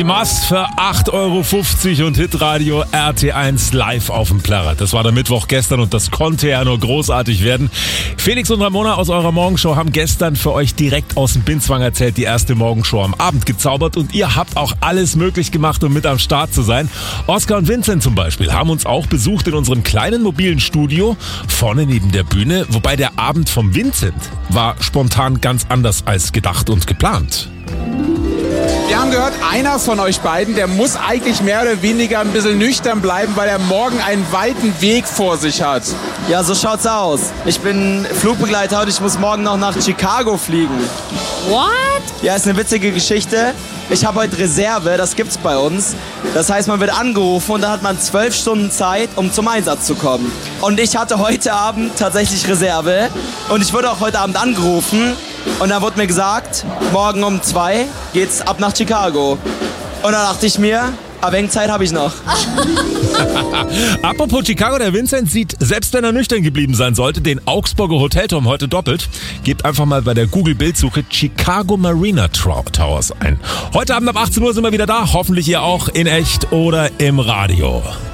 Die Mast für 8,50 € und Hitradio RT1 live auf dem Plärrer. Das war der Mittwoch gestern und das konnte ja nur großartig werden. Felix und Ramona aus eurer Morgenshow haben gestern für euch direkt aus dem Binzwanger Zelt die erste Morgenshow am Abend gezaubert und ihr habt auch alles möglich gemacht, um mit am Start zu sein. Oskar und Vincent zum Beispiel haben uns auch besucht in unserem kleinen mobilen Studio vorne neben der Bühne, wobei der Abend vom Vincent war spontan ganz anders als gedacht und geplant. Wir haben gehört, einer von euch beiden, der muss eigentlich mehr oder weniger ein bisschen nüchtern bleiben, weil er morgen einen weiten Weg vor sich hat. Ja, so schaut's aus. Ich bin Flugbegleiter und ich muss morgen noch nach Chicago fliegen. What? Ja, ist eine witzige Geschichte. Ich habe heute Reserve, das gibt's bei uns. Das heißt, man wird angerufen und dann hat man 12 Stunden Zeit, um zum Einsatz zu kommen. Und ich hatte heute Abend tatsächlich Reserve und ich wurde auch heute Abend angerufen. Und dann wurde mir gesagt, morgen um 2 geht's ab nach Chicago. Und dann dachte ich mir, aber wenig Zeit habe ich noch. Apropos Chicago, der Vincent sieht, selbst wenn er nüchtern geblieben sein sollte, den Augsburger Hotelturm heute doppelt. Gebt einfach mal bei der Google-Bildsuche Chicago Marina Towers ein. Heute Abend ab 18 Uhr sind wir wieder da. Hoffentlich ihr auch in echt oder im Radio.